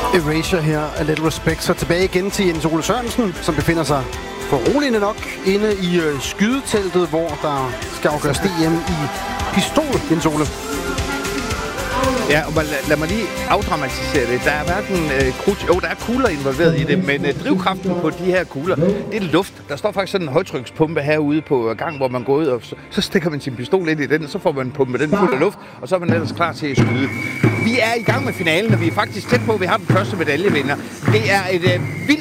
Erasure her, A Little Respect. Så tilbage igen til Jens Ole Sørensen, som befinder sig foruroligende nok inde i skydeteltet, hvor der skal afgøres DM i pistol, Jens Ole. Ja, og lad mig lige afdramatisere det. Der er hverken der er kugler involveret i det, men drivkraften på de her kugler, det er luft. Der står faktisk sådan en højtrykspumpe herude på gang, hvor man går ud, og så stikker man sin pistol ind i den, og så får man pumpet den fuld af luft, og så er man ellers klar til at skyde. Vi er i gang med finalen, og vi er faktisk tæt på, at vi har den første medaljevinder. Det er et vildt